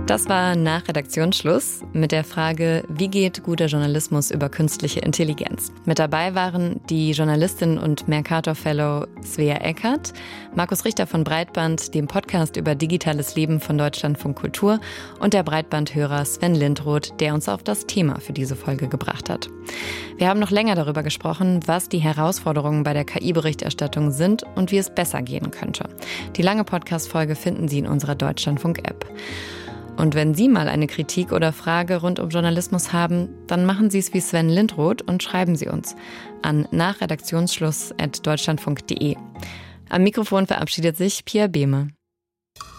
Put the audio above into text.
Das war nach Redaktionsschluss mit der Frage, wie geht guter Journalismus über künstliche Intelligenz? Mit dabei waren die Journalistin und Mercator-Fellow Svea Eckert, Markus Richter von Breitband, dem Podcast über digitales Leben von Deutschlandfunk Kultur und der Breitbandhörer Sven Lindroth, der uns auf das Thema für diese Folge gebracht hat. Wir haben noch länger darüber gesprochen, was die Herausforderungen bei der KI-Berichterstattung sind und wie es besser gehen könnte. Die lange Podcast-Folge finden Sie in unserer Deutschlandfunk-App. Und wenn Sie mal eine Kritik oder Frage rund um Journalismus haben, dann machen Sie es wie Sven Lindroth und schreiben Sie uns an nachredaktionsschluss@deutschlandfunk.de. Am Mikrofon verabschiedet sich Pia Behme.